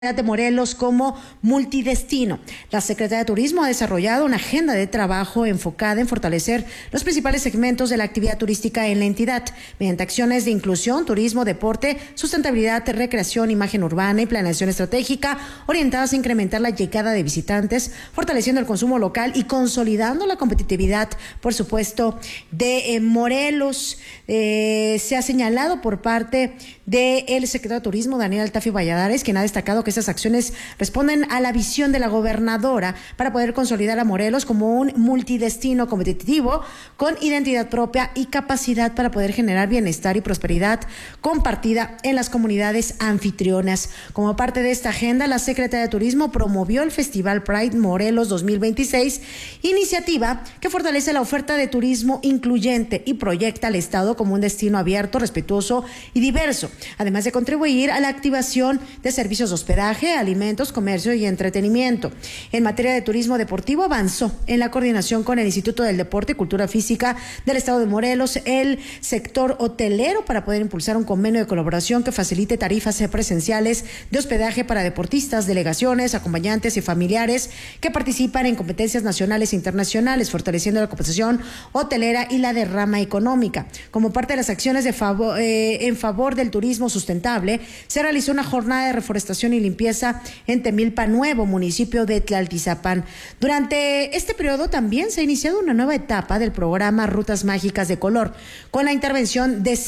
de Morelos como multidestino. La Secretaría de Turismo ha desarrollado una agenda de trabajo enfocada en fortalecer los principales segmentos de la actividad turística en la entidad, mediante acciones de inclusión, turismo, deporte, sustentabilidad, recreación, imagen urbana y planeación estratégica, orientadas a incrementar la llegada de visitantes, fortaleciendo el consumo local y consolidando la competitividad, por supuesto, de Morelos. Se ha señalado por parte del secretario de Turismo, Daniel Altafi Valladares, quien ha destacado que estas acciones responden a la visión de la gobernadora para poder consolidar a Morelos como un multidestino competitivo con identidad propia y capacidad para poder generar bienestar y prosperidad compartida en las comunidades anfitrionas. Como parte de esta agenda, la Secretaría de Turismo promovió el Festival Pride Morelos 2026, iniciativa que fortalece la oferta de turismo incluyente y proyecta al Estado como un destino abierto, respetuoso y diverso, además de contribuir a la activación de servicios de hospedaje, alimentos, comercio y entretenimiento. En materia de turismo deportivo, avanzó en la coordinación con el Instituto del Deporte y Cultura Física del Estado de Morelos, el sector hotelero, para poder impulsar un convenio de colaboración que facilite tarifas presenciales de hospedaje para deportistas, delegaciones, acompañantes y familiares que participan en competencias nacionales e internacionales, fortaleciendo la cooperación hotelera y la derrama económica. Como parte de las acciones en favor del turismo sustentable, se realizó una jornada de reforestación y limpieza en Temilpa Nuevo, municipio de Tlaltizapán. Durante este periodo también se ha iniciado una nueva etapa del programa Rutas Mágicas de Color, con la intervención de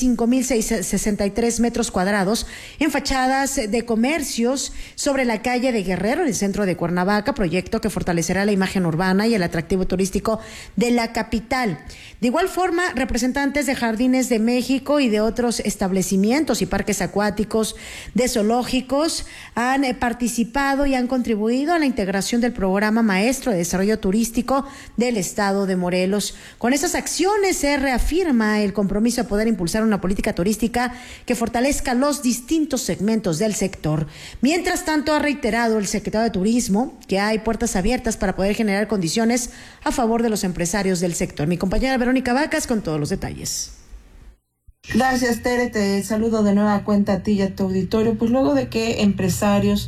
5,063 metros cuadrados en fachadas de comercios sobre la calle de Guerrero, en el centro de Cuernavaca, proyecto que fortalecerá la imagen urbana y el atractivo turístico de la capital. De igual forma, representantes de Jardines de México y de otros establecimientos y parques acuáticos, de zoológicos, han participado y han contribuido a la integración del programa maestro de desarrollo turístico del Estado de Morelos. Con esas acciones se reafirma el compromiso de poder impulsar una política turística que fortalezca los distintos segmentos del sector. Mientras tanto, ha reiterado el secretario de Turismo que hay puertas abiertas para poder generar condiciones a favor de los empresarios del sector. Mi compañera Verónica Vacas con todos los detalles. Gracias, Tere, te saludo de nueva cuenta a ti y a tu auditorio. Pues luego de que empresarios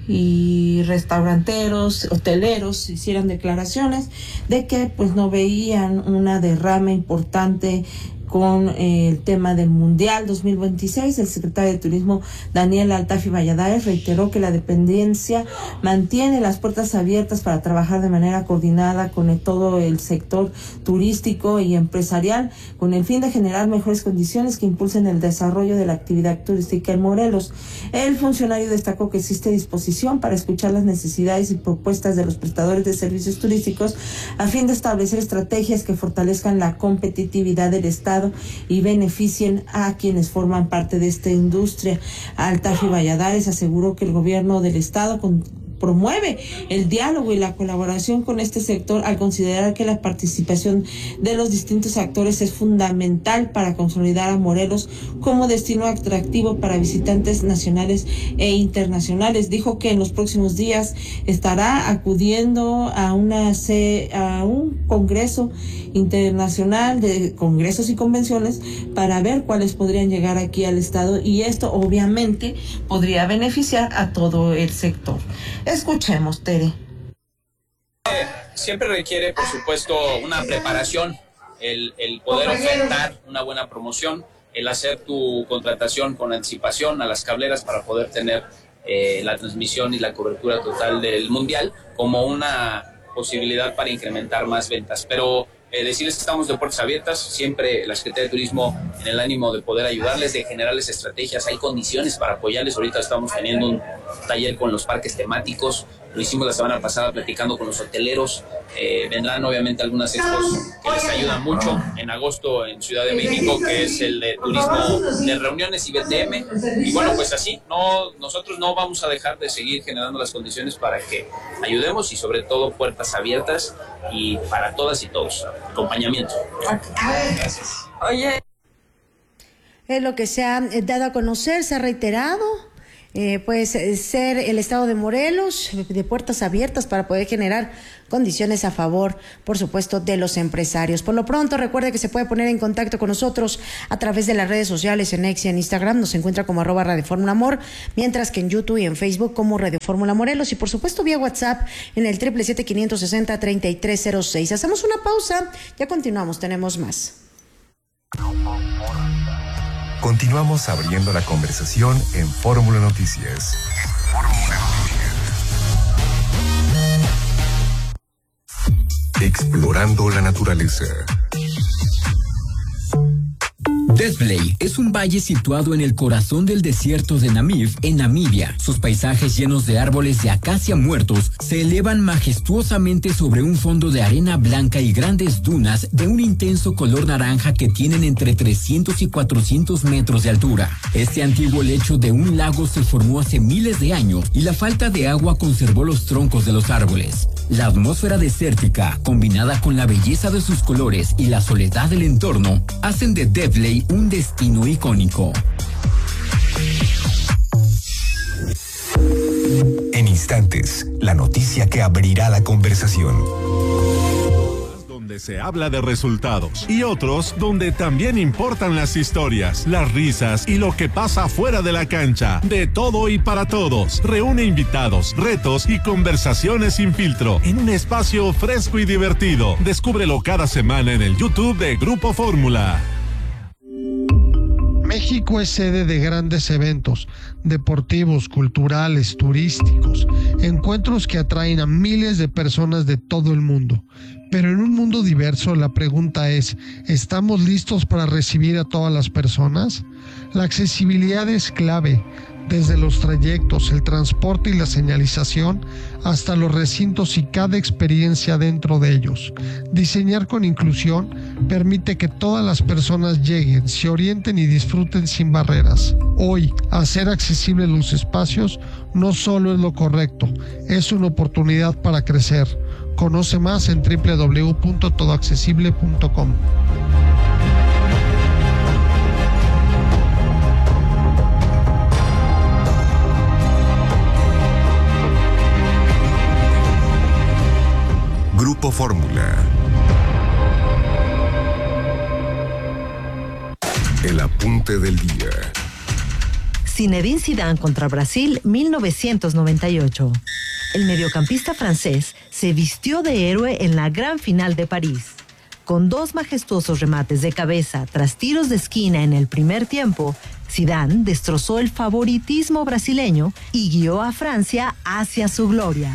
y restauranteros, hoteleros hicieran declaraciones de que pues no veían una derrama importante con el tema del Mundial 2026, el secretario de Turismo Daniel Altafi Valladares reiteró que la dependencia mantiene las puertas abiertas para trabajar de manera coordinada con todo el sector turístico y empresarial, con el fin de generar mejores condiciones que impulsen el desarrollo de la actividad turística en Morelos. El funcionario destacó que existe disposición para escuchar las necesidades y propuestas de los prestadores de servicios turísticos a fin de establecer estrategias que fortalezcan la competitividad del Estado y beneficien a quienes forman parte de esta industria. Altafi Valladares aseguró que el gobierno del Estado promueve el diálogo y la colaboración con este sector al considerar que la participación de los distintos actores es fundamental para consolidar a Morelos como destino atractivo para visitantes nacionales e internacionales. Dijo que en los próximos días estará acudiendo a un congreso internacional de congresos y convenciones para ver cuáles podrían llegar aquí al estado, y esto obviamente podría beneficiar a todo el sector. Escuchemos, Tere. Siempre requiere, por supuesto, una preparación, el poder ofertar una buena promoción, el hacer tu contratación con anticipación a las cableras para poder tener la transmisión y la cobertura total del Mundial como una posibilidad para incrementar más ventas. Pero decirles que estamos de puertas abiertas, siempre la Secretaría de Turismo en el ánimo de poder ayudarles, de generarles estrategias, hay condiciones para apoyarles. Ahorita estamos teniendo un taller con los parques temáticos, lo hicimos la semana pasada platicando con los hoteleros, vendrán obviamente algunas expos que les ayudan mucho, en agosto en Ciudad de México, que es el de turismo de reuniones y BTM, y bueno, pues así, nosotros no vamos a dejar de seguir generando las condiciones para que ayudemos, y sobre todo puertas abiertas y para todas y todos, acompañamiento. Gracias. Oye, es lo que se ha dado a conocer, se ha reiterado ser el estado de Morelos de puertas abiertas para poder generar condiciones a favor, por supuesto, de los empresarios. Por lo pronto, recuerde que se puede poner en contacto con nosotros a través de las redes sociales, en X y en Instagram, nos encuentra como @Radio Fórmula Amor, mientras que en YouTube y en Facebook como Radio Fórmula Morelos, y por supuesto vía WhatsApp en el 777-560-3306. Hacemos una pausa, ya continuamos, tenemos más. Continuamos abriendo la conversación en Fórmula Noticias. Explorando la naturaleza. Deathvlei es un valle situado en el corazón del desierto de Namib, en Namibia. Sus paisajes llenos de árboles de acacia muertos se elevan majestuosamente sobre un fondo de arena blanca y grandes dunas de un intenso color naranja que tienen entre 300 y 400 metros de altura. Este antiguo lecho de un lago se formó hace miles de años y la falta de agua conservó los troncos de los árboles. La atmósfera desértica, combinada con la belleza de sus colores y la soledad del entorno, hacen de Deathvlei un destino icónico. En instantes, la noticia que abrirá la conversación. Donde se habla de resultados y otros donde también importan las historias, las risas y lo que pasa fuera de la cancha. De todo y para todos. Reúne invitados, retos y conversaciones sin filtro en un espacio fresco y divertido. Descúbrelo cada semana en el YouTube de Grupo Fórmula. México es sede de grandes eventos deportivos, culturales, turísticos, encuentros que atraen a miles de personas de todo el mundo. Pero en un mundo diverso, la pregunta es, ¿estamos listos para recibir a todas las personas? La accesibilidad es clave, desde los trayectos, el transporte y la señalización, hasta los recintos y cada experiencia dentro de ellos. Diseñar con inclusión permite que todas las personas lleguen, se orienten y disfruten sin barreras. Hoy, hacer accesibles los espacios no solo es lo correcto, es una oportunidad para crecer. Conoce más en www.todoaccesible.com. Grupo Fórmula. El apunte del día. Zinedine Zidane contra Brasil 1998. El mediocampista francés se vistió de héroe en la gran final de París. Con 2 majestuosos remates de cabeza tras tiros de esquina en el primer tiempo, Zidane destrozó el favoritismo brasileño y guió a Francia hacia su gloria.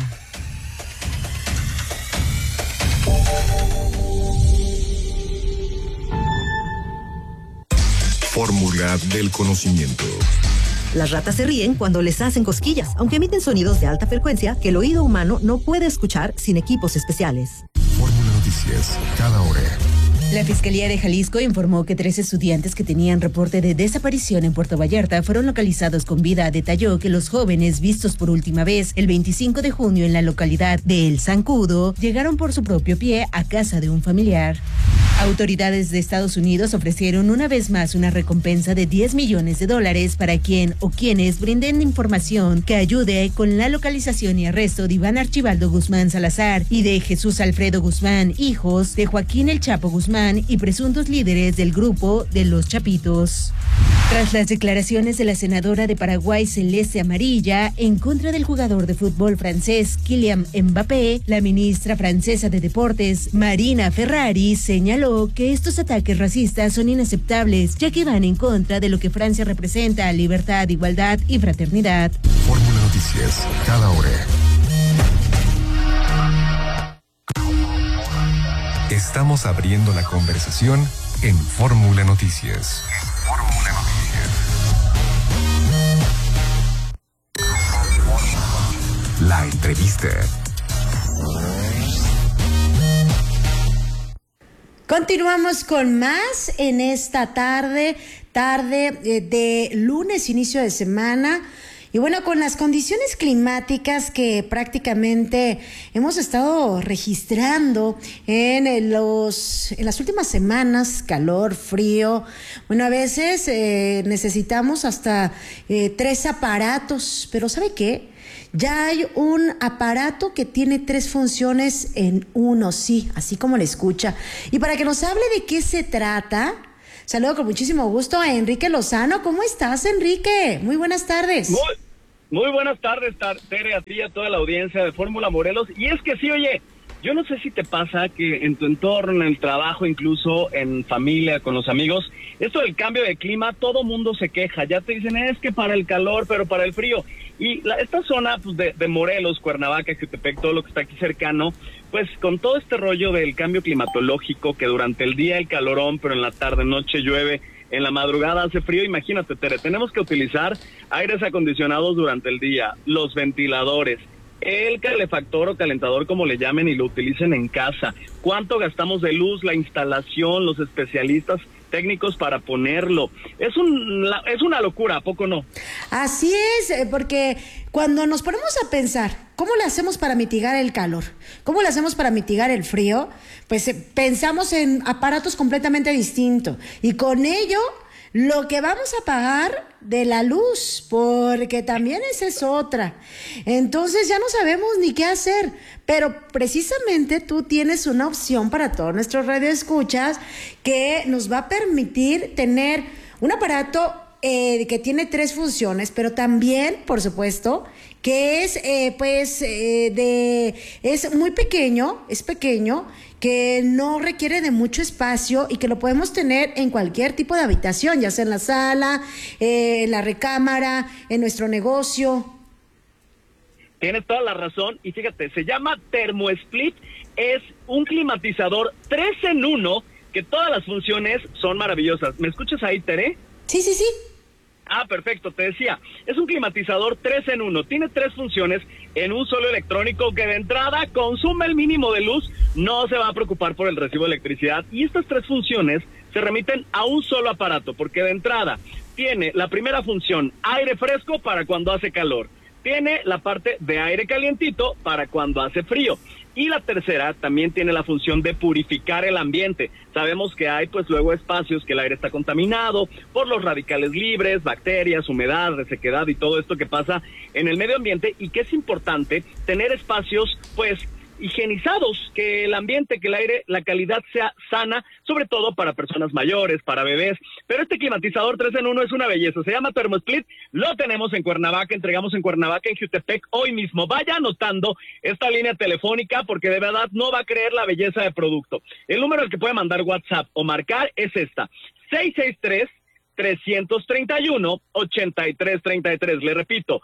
Fórmula del conocimiento. Las ratas se ríen cuando les hacen cosquillas, aunque emiten sonidos de alta frecuencia que el oído humano no puede escuchar sin equipos especiales. Fórmula Noticias, cada hora. La Fiscalía de Jalisco informó que 3 estudiantes que tenían reporte de desaparición en Puerto Vallarta fueron localizados con vida. Detalló que los jóvenes vistos por última vez el 25 de junio en la localidad de El Zancudo llegaron por su propio pie a casa de un familiar. Autoridades de Estados Unidos ofrecieron una vez más una recompensa de $10 millones para quien o quienes brinden información que ayude con la localización y arresto de Iván Archibaldo Guzmán Salazar y de Jesús Alfredo Guzmán, hijos de Joaquín El Chapo Guzmán y presuntos líderes del grupo de Los Chapitos. Tras las declaraciones de la senadora de Paraguay Celeste Amarilla en contra del jugador de fútbol francés Kylian Mbappé, la ministra francesa de Deportes, Marina Ferrari, señaló que estos ataques racistas son inaceptables, ya que van en contra de lo que Francia representa: libertad, igualdad y fraternidad. Fórmula Noticias, cada hora. Estamos abriendo la conversación en Fórmula Noticias. La entrevista. Continuamos con más en esta tarde de lunes, inicio de semana. Y bueno, con las condiciones climáticas que prácticamente hemos estado registrando en las últimas semanas, calor, frío, bueno, a veces necesitamos hasta 3 aparatos, pero ¿sabe qué? Ya hay un aparato que tiene 3 funciones en uno, sí, así como le escucha. Y para que nos hable de qué se trata, saludo con muchísimo gusto a Enrique Lozano. ¿Cómo estás, Enrique? Muy buenas tardes. Muy buenas tardes, Tere, a ti y a toda la audiencia de Fórmula Morelos. Y es que sí, oye, yo no sé si te pasa que en tu entorno, en el trabajo, incluso en familia, con los amigos, esto del cambio de clima, todo mundo se queja. Ya te dicen, es que para el calor, pero para el frío. Y esta zona pues, de Morelos, Cuernavaca, Jutepec, todo lo que está aquí cercano, pues con todo este rollo del cambio climatológico, que durante el día el calorón, pero en la tarde, noche llueve, en la madrugada hace frío, imagínate, Tere, tenemos que utilizar aires acondicionados durante el día, los ventiladores, el calefactor o calentador, como le llamen, y lo utilicen en casa. ¿Cuánto gastamos de luz, la instalación, los especialistas técnicos para ponerlo? Es una locura, ¿a poco no? Así es, porque cuando nos ponemos a pensar, ¿cómo le hacemos para mitigar el calor? ¿Cómo le hacemos para mitigar el frío? Pues pensamos en aparatos completamente distintos. Y con ello, lo que vamos a pagar de la luz, porque también esa es otra. Entonces ya no sabemos ni qué hacer, pero precisamente tú tienes una opción para todos nuestros radioescuchas que nos va a permitir tener un aparato que tiene 3 funciones, pero también, por supuesto, que es muy pequeño, es pequeño, que no requiere de mucho espacio y que lo podemos tener en cualquier tipo de habitación, ya sea en la sala, en la recámara, en nuestro negocio. Tienes toda la razón, y fíjate, se llama ThermoSplit, es un climatizador 3 en 1, que todas las funciones son maravillosas. ¿Me escuchas ahí, Tere? Sí. Ah, perfecto, te decía, es un climatizador 3 en 1, tiene 3 funciones en un solo electrónico que de entrada consume el mínimo de luz, no se va a preocupar por el recibo de electricidad, y estas 3 funciones se remiten a un solo aparato, porque de entrada tiene la primera función, aire fresco para cuando hace calor, tiene la parte de aire calientito para cuando hace frío. Y la tercera también tiene la función de purificar el ambiente. Sabemos que hay pues luego espacios que el aire está contaminado por los radicales libres, bacterias, humedad, resequedad y todo esto que pasa en el medio ambiente, y que es importante tener espacios pues higienizados, que el ambiente, que el aire, la calidad sea sana, sobre todo para personas mayores, para bebés. Pero este climatizador 3 en 1 es una belleza, se llama ThermoSplit, lo tenemos en Cuernavaca, entregamos en Cuernavaca, en Jutepec hoy mismo. Vaya anotando esta línea telefónica porque de verdad no va a creer la belleza de producto. El número al que puede mandar WhatsApp o marcar es esta, 663-331-8333, le repito,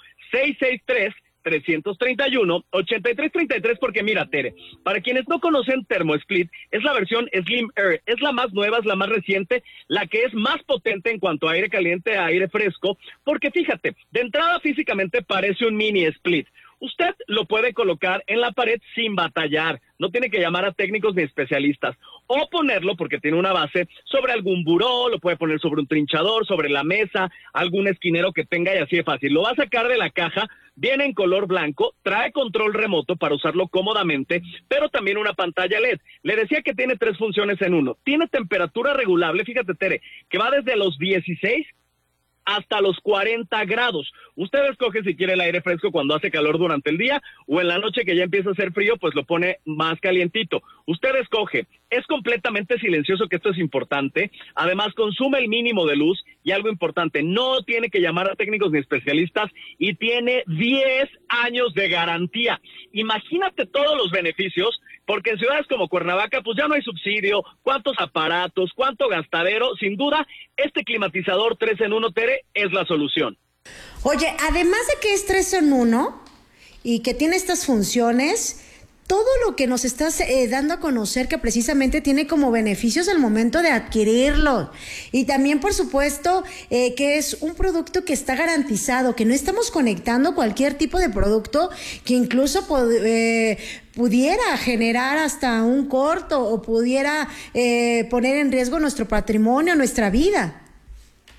663-331-8333, porque mira, Tere, para quienes no conocen ThermoSplit, es la versión Slim Air, es la más nueva, es la más reciente, la que es más potente en cuanto a aire caliente, a aire fresco, porque fíjate, de entrada físicamente parece un mini split. Usted lo puede colocar en la pared sin batallar, no tiene que llamar a técnicos ni especialistas, o ponerlo, porque tiene una base, sobre algún buró, lo puede poner sobre un trinchador, sobre la mesa, algún esquinero que tenga, y así de fácil. Lo va a sacar de la caja, viene en color blanco, trae control remoto para usarlo cómodamente, pero también una pantalla LED. Le decía que tiene 3 funciones en uno. Tiene temperatura regulable, fíjate, Tere, que va desde los 16 hasta los 40 grados. Usted escoge si quiere el aire fresco cuando hace calor durante el día, o en la noche que ya empieza a hacer frío, pues lo pone más calientito. Usted escoge. Es completamente silencioso, que esto es importante. Además, consume el mínimo de luz, y algo importante, no tiene que llamar a técnicos ni especialistas, y tiene 10 años de garantía. Imagínate todos los beneficios, porque en ciudades como Cuernavaca, pues ya no hay subsidio, cuántos aparatos, cuánto gastadero. Sin duda, este climatizador 3 en 1, Tere, es la solución. Oye, además de que es 3 en 1 y que tiene estas funciones, todo lo que nos estás dando a conocer que precisamente tiene como beneficios al momento de adquirirlo. Y también, por supuesto, que es un producto que está garantizado, que no estamos conectando cualquier tipo de producto que incluso pudiera generar hasta un corto o pudiera poner en riesgo nuestro patrimonio, nuestra vida.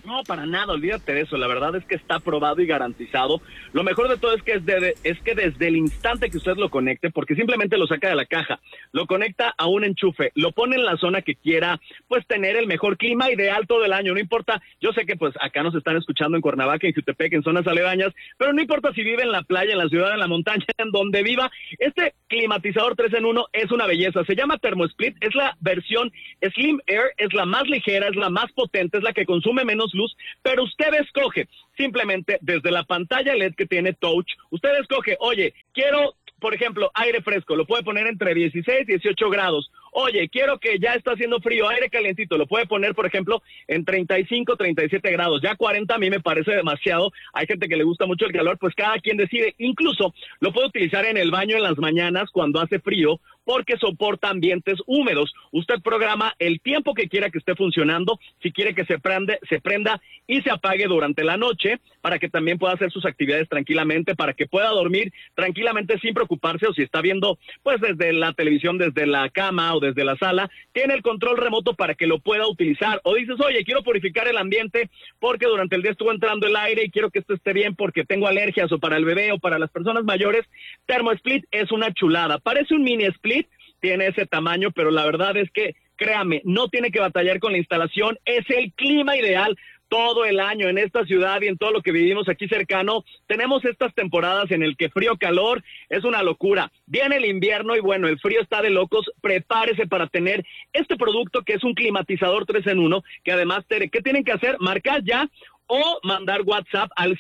No, para nada, olvídate de eso. La verdad es que está probado y garantizado. Lo mejor de todo es que desde el instante que usted lo conecte, porque simplemente lo saca de la caja, lo conecta a un enchufe, lo pone en la zona que quiera, pues tener el mejor clima ideal todo el año. No importa, yo sé que pues acá nos están escuchando en Cuernavaca, en Jutepec, en zonas aledañas, pero no importa si vive en la playa, en la ciudad, en la montaña, en donde viva, este climatizador 3 en 1 es una belleza. Se llama ThermoSplit, es la versión Slim Air, es la más ligera, es la más potente, es la que consume menos luz, pero usted escoge simplemente desde la pantalla LED que tiene Touch, usted escoge, oye, quiero, por ejemplo, aire fresco, lo puede poner entre 16 y 18 grados. Oye, quiero que ya está haciendo frío, aire calientito, lo puede poner, por ejemplo, en 35, 37 grados. Ya 40 a mí me parece demasiado. Hay gente que le gusta mucho el calor, pues cada quien decide. Incluso lo puede utilizar en el baño en las mañanas cuando hace frío, porque soporta ambientes húmedos. Usted programa el tiempo que quiera que esté funcionando, si quiere que se prenda y se apague durante la noche, para que también pueda hacer sus actividades tranquilamente, para que pueda dormir tranquilamente sin preocuparse, o si está viendo pues desde la televisión, desde la cama o desde la sala, tiene el control remoto para que lo pueda utilizar. O dices, oye, quiero purificar el ambiente porque durante el día estuvo entrando el aire y quiero que esto esté bien porque tengo alergias, o para el bebé o para las personas mayores. ThermoSplit es una chulada, parece un mini split, tiene ese tamaño, pero la verdad es que, créame, no tiene que batallar con la instalación, es el clima ideal todo el año en esta ciudad y en todo lo que vivimos aquí cercano. Tenemos estas temporadas en el que frío, calor, es una locura. Viene el invierno y bueno, el frío está de locos. Prepárese para tener este producto que es un climatizador 3 en 1, que además, Tere, ¿qué tienen que hacer? Marcar ya o mandar WhatsApp al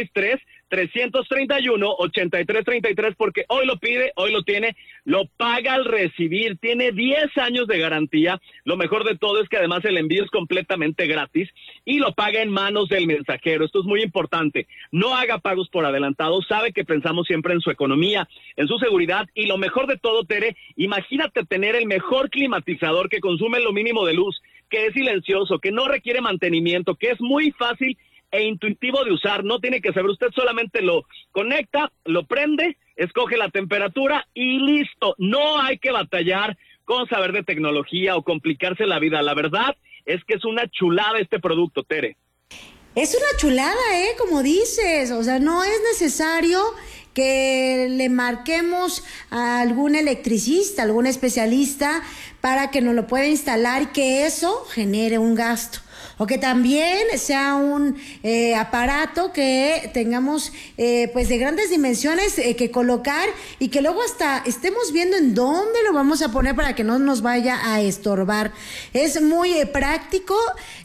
663-331-8333, porque hoy lo pide, hoy lo tiene, lo paga al recibir, tiene 10 años de garantía. Lo mejor de todo es que además el envío es completamente gratis y lo paga en manos del mensajero. Esto es muy importante. No haga pagos por adelantado, sabe que pensamos siempre en su economía, en su seguridad, y lo mejor de todo, Tere, imagínate tener el mejor climatizador que consume lo mínimo de luz, que es silencioso, que no requiere mantenimiento, que es muy fácil e intuitivo de usar. No tiene que saber, usted solamente lo conecta, lo prende, escoge la temperatura y listo. No hay que batallar con saber de tecnología o complicarse la vida. La verdad es que es una chulada este producto, Tere. Es una chulada, como dices, o sea, no es necesario que le marquemos a algún electricista, algún especialista para que nos lo pueda instalar y que eso genere un gasto. O que también sea un aparato que tengamos pues de grandes dimensiones que colocar y que luego hasta estemos viendo en dónde lo vamos a poner para que no nos vaya a estorbar. Es muy práctico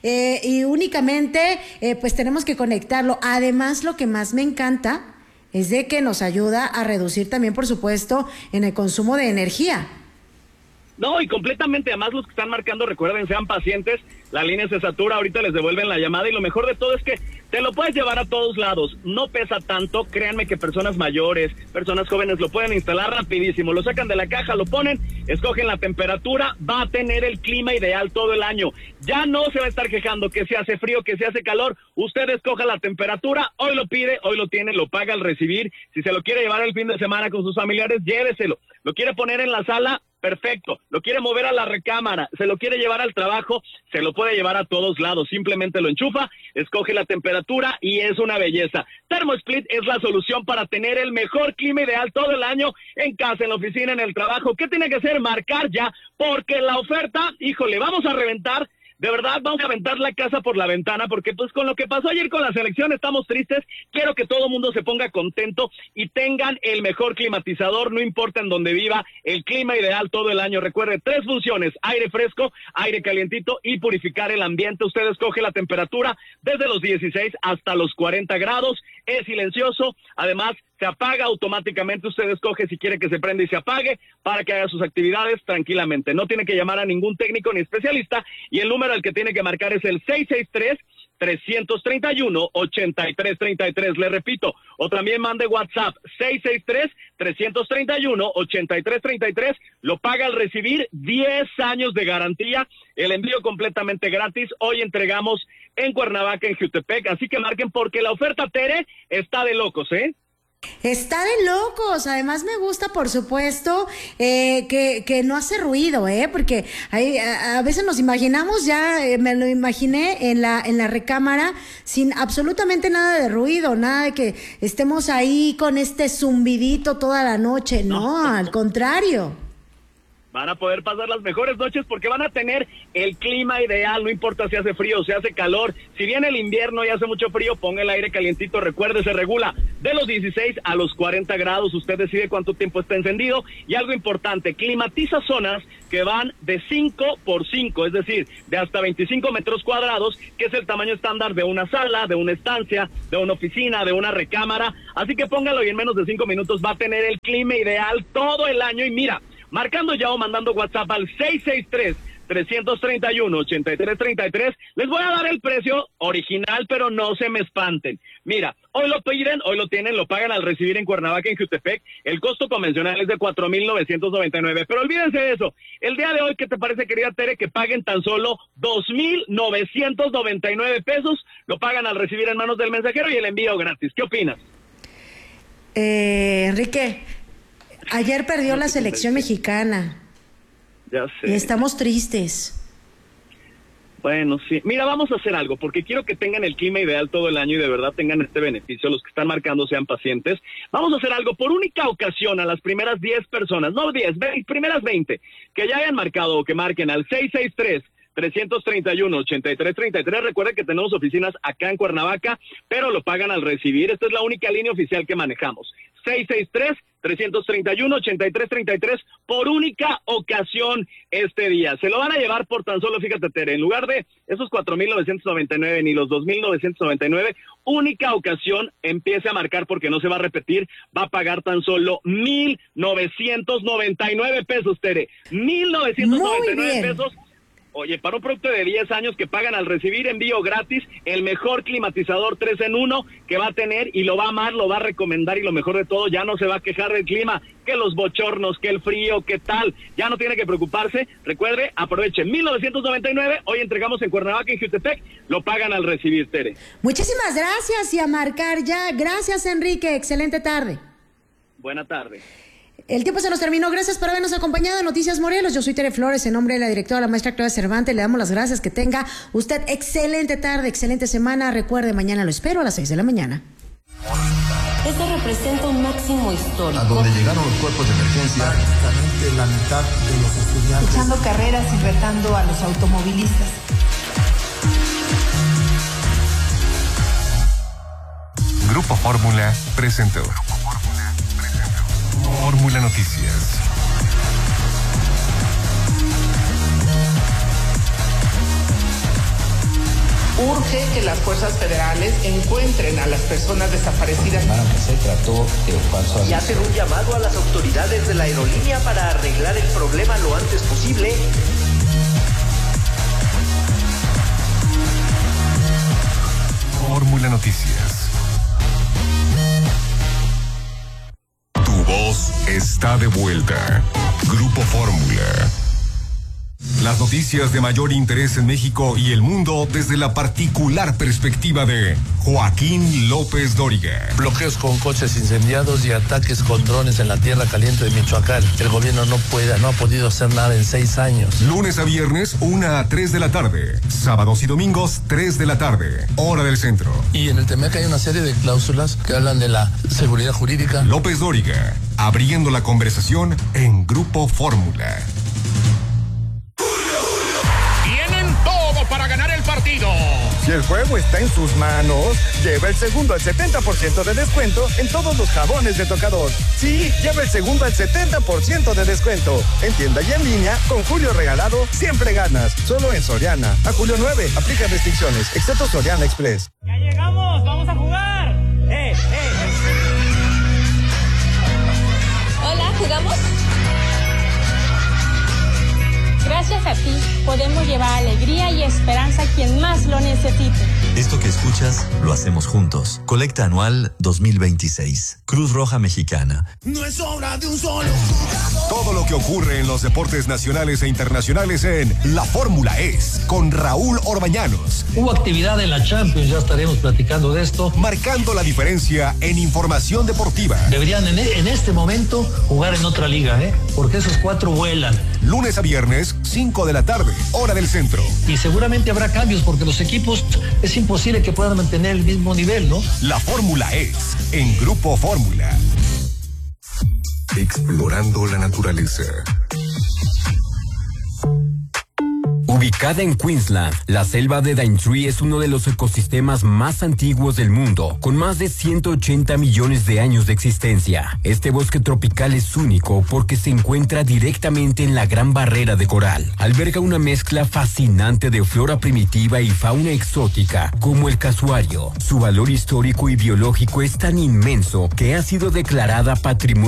y únicamente pues tenemos que conectarlo. Además, lo que más me encanta es de que nos ayuda a reducir también, por supuesto, en el consumo de energía. No, y completamente, además los que están marcando, recuerden, sean pacientes, la línea se satura, ahorita les devuelven la llamada, y lo mejor de todo es que te lo puedes llevar a todos lados, no pesa tanto, créanme que personas mayores, personas jóvenes lo pueden instalar rapidísimo, lo sacan de la caja, lo ponen, escogen la temperatura, va a tener el clima ideal todo el año, ya no se va a estar quejando que se hace frío, que se hace calor, usted escoja la temperatura, hoy lo pide, hoy lo tiene, lo paga al recibir, si se lo quiere llevar el fin de semana con sus familiares, lléveselo, lo quiere poner en la sala, perfecto, lo quiere mover a la recámara, se lo quiere llevar al trabajo, se lo puede llevar a todos lados, simplemente lo enchufa, escoge la temperatura y es una belleza. ThermoSplit es la solución para tener el mejor clima ideal todo el año, en casa, en la oficina, en el trabajo. ¿Qué tiene que hacer? Marcar ya, porque la oferta, híjole, vamos a reventar. De verdad, vamos a aventar la casa por la ventana, porque pues con lo que pasó ayer con la selección estamos tristes. Quiero que todo el mundo se ponga contento y tengan el mejor climatizador, no importa en dónde viva, el clima ideal todo el año. Recuerde, 3 funciones: aire fresco, aire calientito y purificar el ambiente. Usted escoge la temperatura desde los 16 hasta los 40 grados, es silencioso, además se apaga automáticamente, usted escoge si quiere que se prenda y se apague para que haga sus actividades tranquilamente. No tiene que llamar a ningún técnico ni especialista, y el número al que tiene que marcar es el 663-331-8333. Le repito, o también mande WhatsApp 663-331-8333. Lo paga al recibir, 10 años de garantía, el envío completamente gratis. Hoy entregamos en Cuernavaca, en Jutepec, así que marquen porque la oferta, Tere, está de locos, ¿eh? Está de locos. Además me gusta, por supuesto, que no hace ruido, porque a veces nos imaginamos me lo imaginé en la recámara sin absolutamente nada de ruido, nada de que estemos ahí con este zumbidito toda la noche. No, al contrario. Van a poder pasar las mejores noches porque van a tener el clima ideal, no importa si hace frío o si hace calor. Si viene el invierno y hace mucho frío, ponga el aire calientito. Recuerde, se regula de los 16 a los 40 grados. Usted decide cuánto tiempo está encendido. Y algo importante, climatiza zonas que van de 5x5, es decir, de hasta 25 metros cuadrados, que es el tamaño estándar de una sala, de una estancia, de una oficina, de una recámara. Así que póngalo y en menos de 5 minutos va a tener el clima ideal todo el año. Y mira, marcando ya o mandando WhatsApp al 663-331-8333, les voy a dar el precio original, pero no se me espanten. Mira, hoy lo piden, hoy lo tienen, lo pagan al recibir en Cuernavaca, en Jutepec. El costo convencional es de 4,999, pero olvídense de eso. El día de hoy, ¿qué te parece, querida Tere, que paguen tan solo 2,999 pesos? Lo pagan al recibir en manos del mensajero y el envío gratis. ¿Qué opinas? Enrique, ayer perdió la selección mexicana. Ya sé. Y estamos tristes. Bueno, sí. Mira, vamos a hacer algo, porque quiero que tengan el clima ideal todo el año y de verdad tengan este beneficio. Los que están marcando sean pacientes. Vamos a hacer algo por única ocasión a las primeras 10 personas, no 10, primeras 20, que ya hayan marcado o que marquen al 663-331-8333. Recuerden que tenemos oficinas acá en Cuernavaca, pero lo pagan al recibir. Esta es la única línea oficial que manejamos. 663-331-8333 por única ocasión este día. Se lo van a llevar por tan solo, fíjate, Tere, en lugar de esos 4,999 ni los 2,999, única ocasión, empiece a marcar porque no se va a repetir, va a pagar tan solo 1,999 pesos, Tere. 1,999 pesos. Oye, para un producto de 10 años que pagan al recibir, envío gratis, el mejor climatizador 3 en 1 que va a tener y lo va a amar, lo va a recomendar y lo mejor de todo, ya no se va a quejar del clima, que los bochornos, que el frío, que tal, ya no tiene que preocuparse. Recuerde, aproveche, 1,999, hoy entregamos en Cuernavaca, en Jutepec, lo pagan al recibir, Tere. Muchísimas gracias y a marcar ya. Gracias, Enrique, excelente tarde. Buena tarde. El tiempo se nos terminó. Gracias por habernos acompañado en Noticias Morelos. Yo soy Tere Flores, en nombre de la directora, la maestra Claudia Cervantes. Le damos las gracias. Que tenga usted excelente tarde, excelente semana. Recuerde, mañana lo espero a las 6 de la mañana. Esto representa un máximo histórico. A donde llegaron los cuerpos de emergencia. Prácticamente la mitad de los estudiantes. Echando carreras y retando a los automovilistas. Grupo Fórmula presentó Fórmula Noticias. Urge que las fuerzas federales encuentren a las personas desaparecidas. Se trató de un falso. Y hacen un llamado a las autoridades de la aerolínea para arreglar el problema lo antes posible. Fórmula Noticias. Tu voz está de vuelta. Grupo Fórmula. Las noticias de mayor interés en México y el mundo desde la particular perspectiva de Joaquín López Dóriga. Bloqueos con coches incendiados y ataques con drones en la tierra caliente de Michoacán. El gobierno no ha podido hacer nada en 6 años. Lunes a viernes, 1 a 3 de la tarde. Sábados y domingos, 3 de la tarde. Hora del centro. Y en el TEMEC hay una serie de cláusulas que hablan de la seguridad jurídica. López Dóriga, abriendo la conversación en Grupo Fórmula. Para ganar el partido. Si el juego está en sus manos, lleva el segundo al 70% de descuento en todos los jabones de tocador. Sí, lleva el segundo al 70% de descuento. En tienda y en línea, con Julio Regalado, siempre ganas. Solo en Soriana. A julio 9, aplica restricciones, excepto Soriana Express. ¡Ya llegamos! ¡Vamos a jugar! Hola, ¿jugamos? Gracias a ti, podemos llevar alegría y esperanza a quien más lo necesite. Esto que escuchas, lo hacemos juntos. Colecta anual 2026. Cruz Roja Mexicana. No es obra de un solo jugador. Todo lo que ocurre en los deportes nacionales e internacionales en La Fórmula Es, con Raúl Orbañanos. Hubo actividad en la Champions, ya estaremos platicando de esto. Marcando la diferencia en información deportiva. Deberían en este momento jugar en otra liga, porque esos 4 vuelan. Lunes a viernes, 5 de la tarde, hora del centro. Y seguramente habrá cambios porque los equipos es imposible que puedan mantener el mismo nivel, ¿no? La Fórmula Es, en Grupo Fórmula. Explorando la naturaleza. Ubicada en Queensland, la selva de Daintree es uno de los ecosistemas más antiguos del mundo, con más de 180 millones de años de existencia. Este bosque tropical es único porque se encuentra directamente en la Gran Barrera de Coral. Alberga una mezcla fascinante de flora primitiva y fauna exótica, como el casuario. Su valor histórico y biológico es tan inmenso que ha sido declarada Patrimonio